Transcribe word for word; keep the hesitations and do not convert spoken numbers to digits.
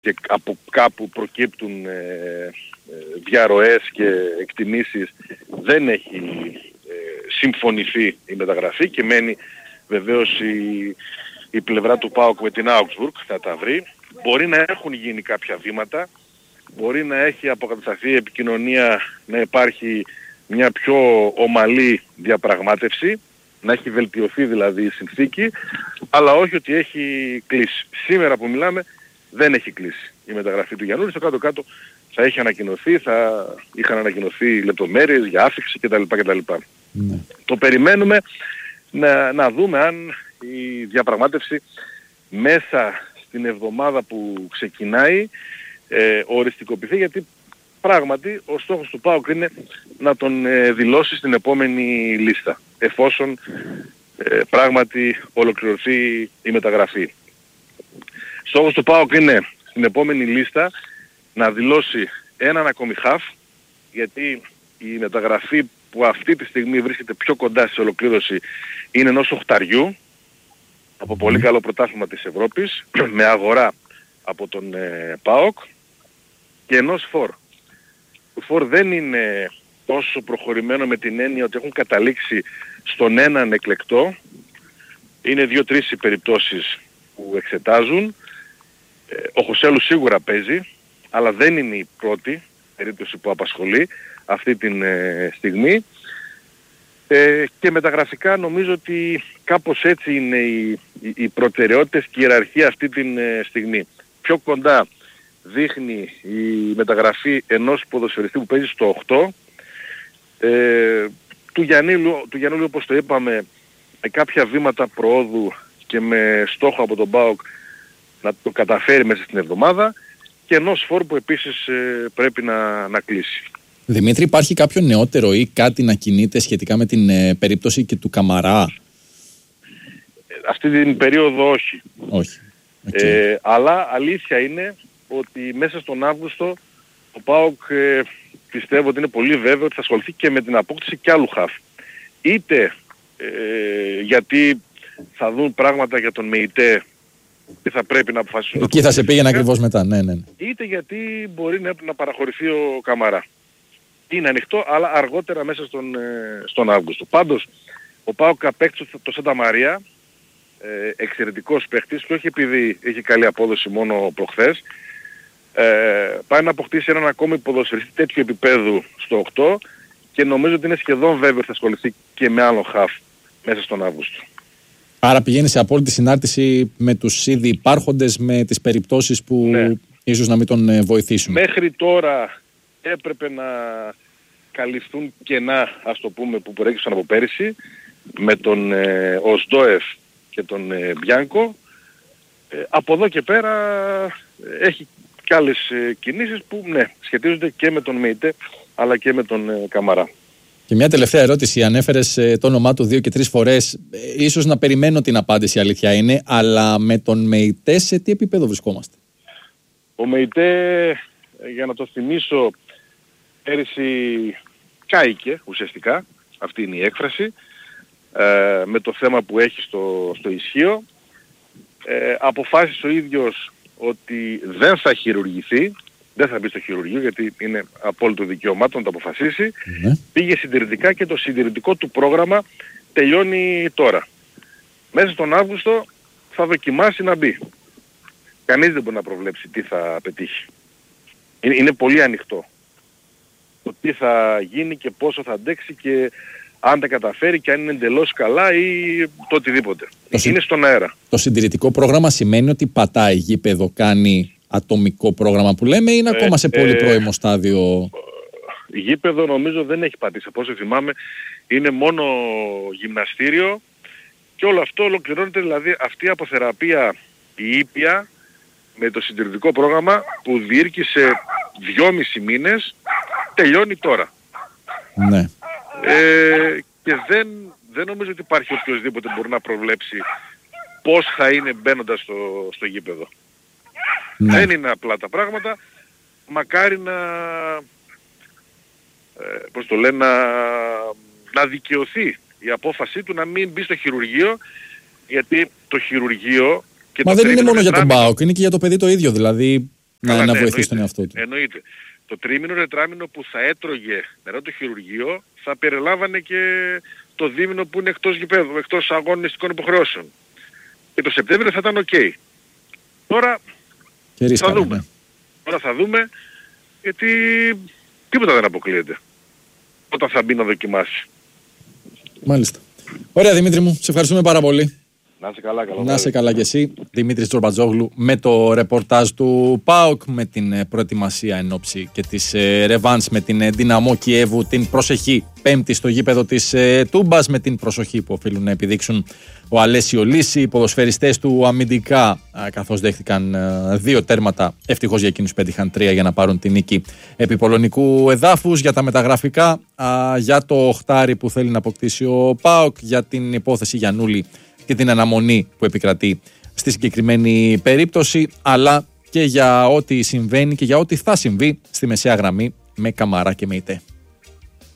και από κάπου προκύπτουν ε, ε, διαρροές και εκτιμήσεις, δεν έχει ε, συμφωνηθεί η μεταγραφή και μένει βεβαίως η, η πλευρά του ΠΑΟΚ με την Augsburg, θα τα βρει. Μπορεί να έχουν γίνει κάποια βήματα, μπορεί να έχει αποκατασταθεί επικοινωνία, να υπάρχει μια πιο ομαλή διαπραγμάτευση, να έχει βελτιωθεί δηλαδή η συνθήκη, αλλά όχι ότι έχει κλείσει. Σήμερα που μιλάμε δεν έχει κλείσει η μεταγραφή του Γιαννούλη, στο κάτω-κάτω θα έχει ανακοινωθεί, θα είχαν ανακοινωθεί λεπτομέρειες για άφηξη κτλ. κτλ. Ναι. Το περιμένουμε να, να δούμε αν η διαπραγμάτευση μέσα στην εβδομάδα που ξεκινάει ε, οριστικοποιηθεί, γιατί πράγματι ο στόχος του ΠΑΟΚ είναι να τον ε, δηλώσει στην επόμενη λίστα, εφόσον ε, πράγματι ολοκληρωθεί η μεταγραφή. Στόχος του ΠΑΟΚ είναι στην επόμενη λίστα να δηλώσει έναν ακόμη χαφ, γιατί η μεταγραφή που αυτή τη στιγμή βρίσκεται πιο κοντά σε ολοκλήρωση είναι ενός οχταριού από πολύ καλό πρωτάθλημα της Ευρώπης με αγορά από τον ε, ΠΑΟΚ και ενός φορ. Το φορ δεν είναι τόσο προχωρημένο με την έννοια ότι έχουν καταλήξει στον έναν εκλεκτό. Είναι δύο-τρεις οι περιπτώσεις που εξετάζουν. Ε, ο Χωσέλου σίγουρα παίζει, αλλά δεν είναι η πρώτη περίπτωση που απασχολεί αυτή τη ε, στιγμή. Ε, και μεταγραφικά νομίζω ότι κάπως έτσι είναι οι, οι, οι προτεραιότητες και η ιεραρχία αυτή τη ε, στιγμή. Πιο κοντά δείχνει η μεταγραφή ενός ποδοσφαιριστή που παίζει στο οκτώ, ε, του Γιαννούλη, του Γιαννούλη όπως το είπαμε, με κάποια βήματα προόδου και με στόχο από τον ΠΑΟΚ να το καταφέρει μέσα στην εβδομάδα, και ενός φόρ που επίσης ε, πρέπει να, να κλείσει. Δημήτρη, υπάρχει κάποιο νεότερο ή κάτι να κινείται σχετικά με την ε, περίπτωση και του Καμαρά? Ε, αυτή την περίοδο όχι. Όχι. Okay. Ε, αλλά αλήθεια είναι ότι μέσα στον Αύγουστο ο ΠΑΟΚ ε, πιστεύω ότι είναι πολύ βέβαιο ότι θα ασχοληθεί και με την απόκτηση κι άλλου χαφ. Είτε ε, γιατί θα δουν πράγματα για τον ΜΕΙΤΕ και θα πρέπει να αποφασίσουν. Εκεί θα σε πήγαινε ακριβώς μετά, ναι, ναι. Είτε γιατί μπορεί να, να παραχωρηθεί ο Καμαρά. Είναι ανοιχτό, αλλά αργότερα μέσα στον, ε, στον Αύγουστο. Πάντως, ο ΠΑΟΚ απέκτησε το Σάντα Μαρία, ε, εξαιρετικός παίχτης, και όχι επειδή έχει καλή απόδοση μόνο προχθές, ε, πάει να αποκτήσει έναν ακόμη ποδοσφαιριστή τέτοιου επίπεδου στο οκτώ και νομίζω ότι είναι σχεδόν βέβαιο ότι θα ασχοληθεί και με άλλο χαφ μέσα στον Αύγουστο. Άρα πηγαίνει σε απόλυτη συνάρτηση με τους ήδη υπάρχοντες, με τις περιπτώσεις που ναι. ίσως να μην τον βοηθήσουν. Μέχρι τώρα έπρεπε να καλυφθούν κενά, ας το πούμε, που προέκυψαν από πέρυσι με τον ε, Οσντόεφ και τον ε, Μπιάνκο. Ε, από εδώ και πέρα ε, έχει και άλλες ε, κινήσεις που ναι, σχετίζονται και με τον ΜΕΙΤΕ αλλά και με τον ε, Καμαρά. Και μια τελευταία ερώτηση. Ανέφερες ε, το όνομά του δύο και τρεις φορές. Ε, ίσως να περιμένω την απάντηση, αλήθεια είναι, αλλά με τον ΜΕΙΤΕ σε τι επίπεδο βρισκόμαστε? Ο ΜΕΙΤΕ, για να το θυμίσω, πέρυσι κάηκε ουσιαστικά, αυτή είναι η έκφραση, ε, με το θέμα που έχει στο, στο ισχύο. Ε, αποφάσισε ο ίδιος ότι δεν θα χειρουργηθεί, δεν θα μπει στο χειρουργείο γιατί είναι απόλυτο δικαίωμά του να το αποφασίσει. Mm-hmm. Πήγε συντηρητικά και το συντηρητικό του πρόγραμμα τελειώνει τώρα. Μέσα στον Αύγουστο θα δοκιμάσει να μπει. Κανείς δεν μπορεί να προβλέψει τι θα πετύχει. Είναι, είναι πολύ ανοιχτό το τι θα γίνει και πόσο θα αντέξει και αν τα καταφέρει και αν είναι εντελώς καλά ή το οτιδήποτε. Το είναι συ... στον αέρα. Το συντηρητικό πρόγραμμα σημαίνει ότι πατάει γήπεδο, κάνει ατομικό πρόγραμμα που λέμε, ή είναι ε, ακόμα σε πολύ ε, πρώιμο στάδιο? Ε, γήπεδο νομίζω δεν έχει πατήσει. Από όσο θυμάμαι είναι μόνο γυμναστήριο και όλο αυτό ολοκληρώνεται, δηλαδή αυτή η αποθεραπεία η ήπια με το συντηρητικό πρόγραμμα που διήρκησε δυόμισι μήνες τελειώνει τώρα. Ναι. Ε, και δεν, δεν νομίζω ότι υπάρχει οποιοσδήποτε μπορεί να προβλέψει πώς θα είναι μπαίνοντας στο, στο γήπεδο. Ναι. Δεν είναι απλά τα πράγματα. Μακάρι να, ε, πώς το λένε, να, να δικαιωθεί η απόφασή του να μην μπει στο χειρουργείο, γιατί το χειρουργείο... Και Μα το δεν είναι μόνο μετράμε... για τον ΠΑΟΚ, είναι και για το παιδί το ίδιο. Δηλαδή να, Καλά, να ναι, βοηθήσει τον εαυτό του. Εννοείται. Το τρίμηνο τετράμηνο που θα έτρωγε μετά το χειρουργείο θα περιλάμβανε και το δίμηνο που είναι εκτός γηπέδου, εκτός αγωνιστικών υποχρεώσεων. Και το Σεπτέμβριο θα ήταν οκ. Okay. Τώρα και ρίσκα, θα δούμε. Ναι. Τώρα θα δούμε, γιατί τίποτα δεν αποκλείεται όταν θα μπει να δοκιμάσει. Μάλιστα. Ωραία Δημήτρη μου, σε ευχαριστούμε πάρα πολύ. Να είσαι καλά, καλά. Να είσαι καλά κι εσύ. Δημήτρης Τζορμπατζόγλου με το ρεπορτάζ του ΠΑΟΚ, με την προετοιμασία εν ώψη και της ρεβάνς με την Δυναμό Κιέβου, την προσεχή Πέμπτη στο γήπεδο της Τούμπας, με την προσοχή που οφείλουν να επιδείξουν ο Αλέσιο Λύση, οι ποδοσφαιριστές του αμυντικά, καθώς δέχτηκαν δύο τέρματα, ευτυχώς για εκείνους πέτυχαν τρία για να πάρουν την νίκη επί πολωνικού εδάφους. Για τα μεταγραφικά, για το οχτάρι που θέλει να αποκτήσει ο ΠΑΟΚ, για την υπόθεση Γιαννούλη και την αναμονή που επικρατεί στη συγκεκριμένη περίπτωση, αλλά και για ό,τι συμβαίνει και για ό,τι θα συμβεί στη μεσαία γραμμή με Καμαρά και με Ιτέ.